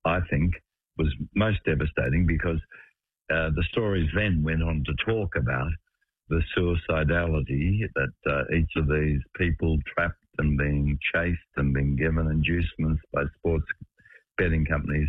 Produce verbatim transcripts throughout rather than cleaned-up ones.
I think, was most devastating because uh, the stories then went on to talk about the suicidality that uh, each of these people trapped and being chased and being given inducements by sports betting companies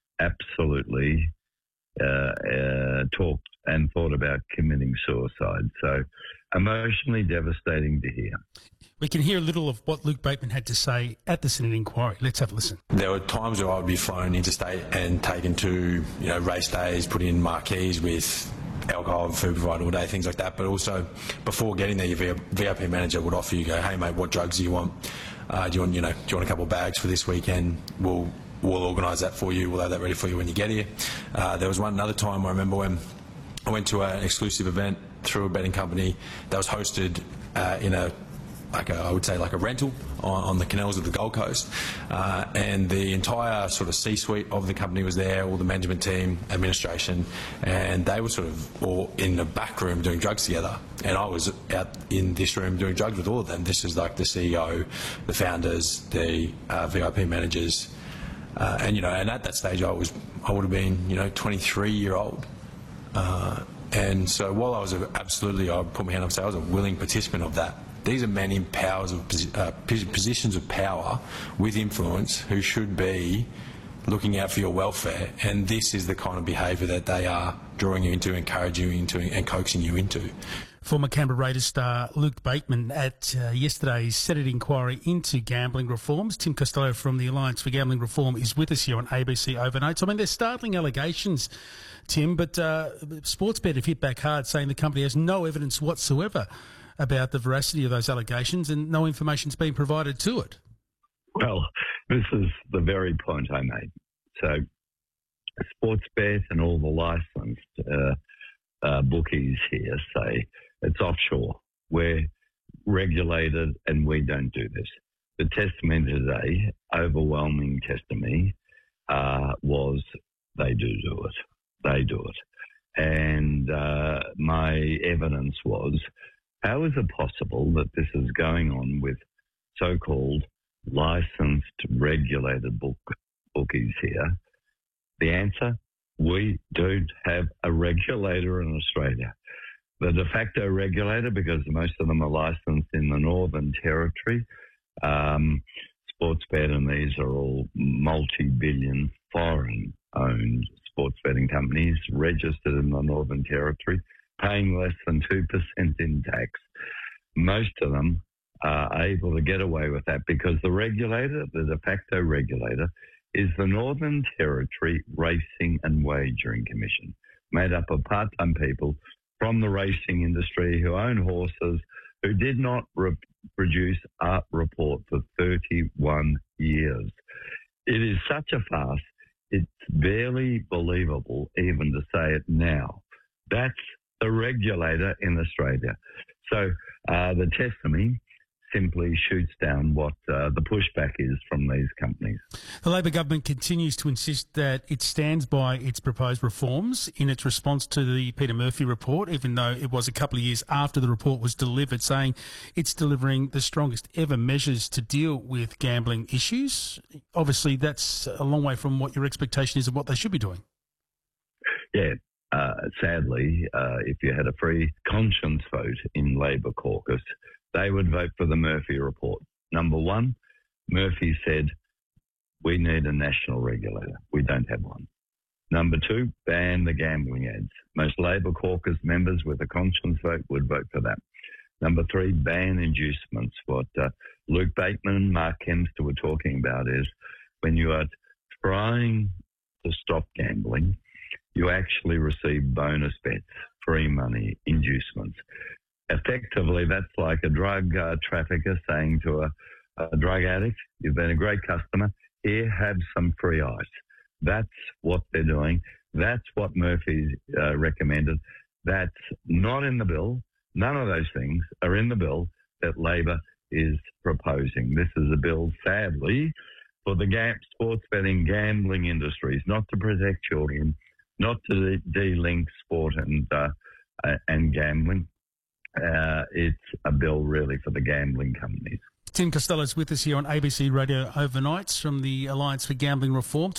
absolutely uh, uh, talked and thought about committing suicide. So emotionally devastating to hear. We can hear a little of what Luke Bateman had to say at the Senate inquiry. Let's have a listen. There were times where I would be flown interstate and taken to, you know, race days, put in marquees with alcohol and food provided all day, things like that. But also, before getting there, your V I P manager would offer you, go, hey mate, what drugs do you want? Uh, do you want, you know, do you want a couple of bags for this weekend? We'll we'll organise that for you. We'll have that ready for you when you get here. Uh, there was one another time I remember when I went to an exclusive event through a betting company that was hosted uh, in a like a, I would say like a rental on, on the canals of the Gold Coast, uh, and the entire sort of C-suite of the company was there, all the management team, administration, and they were sort of all in the back room doing drugs together, and I was out in this room doing drugs with all of them. This is like the C E O, the founders, the uh, V I P managers, uh, and you know, and at that stage I was I would have been you know twenty-three year old. Uh, and so while I was a, absolutely, I would put my hand up and say I was a willing participant of that. These are men in powers of, uh, positions of power with influence who should be looking out for your welfare, and this is the kind of behaviour that they are drawing you into, encouraging you into, and coaxing you into. Former Canberra Raiders star Luke Bateman at uh, yesterday's Senate inquiry into gambling reforms. Tim Costello from the Alliance for Gambling Reform is with us here on A B C Overnights. I mean, they're startling allegations, Tim, but uh, Sportsbet have hit back hard, saying the company has no evidence whatsoever about the veracity of those allegations, and no information's been provided to it. Well, this is the very point I made. So Sportsbet and all the licensed uh, uh, bookies here say it's offshore. We're regulated and we don't do this. The testimony today, overwhelming testimony, uh, was they do do it. They do it. And uh, my evidence was, how is it possible that this is going on with so-called licensed, regulated book, bookies here? The answer, we don't have a regulator in Australia. The de facto regulator, because most of them are licensed in the Northern Territory, um, Sportsbet, and these are all multi-billion foreign-owned sports betting companies registered in the Northern Territory, paying less than two percent in tax. Most of them are able to get away with that because the regulator, the de facto regulator, is the Northern Territory Racing and Wagering Commission, made up of part-time people from the racing industry who own horses, who did not re- produce a report for thirty-one years. It is such a farce, it's barely believable even to say it now. That's the regulator in Australia. So uh, the testimony simply shoots down what uh, the pushback is from these companies. The Labor government continues to insist that it stands by its proposed reforms in its response to the Peter Murphy report, even though it was a couple of years after the report was delivered, saying it's delivering the strongest ever measures to deal with gambling issues. Obviously, that's a long way from what your expectation is of what they should be doing. Yeah. Uh, sadly, uh, if you had a free conscience vote in Labor caucus, they would vote for the Murphy report. Number one, Murphy said, we need a national regulator. We don't have one. Number two, ban the gambling ads. Most Labor caucus members with a conscience vote would vote for that. Number three, ban inducements. What uh, Luke Bateman and Mark Kempster were talking about is when you are trying to stop gambling, you actually receive bonus bets, free money, inducements. Effectively, that's like a drug uh, trafficker saying to a, a drug addict, you've been a great customer, here, have some free ice. That's what they're doing. That's what Murphy uh, recommended. That's not in the bill. None of those things are in the bill that Labor is proposing. This is a bill, sadly, for the gam- sports betting gambling industries, not to protect children, not to de-link sport and uh, uh, and gambling. Uh, it's a bill really for the gambling companies. Tim Costello is with us here on A B C Radio Overnights from the Alliance for Gambling Reform.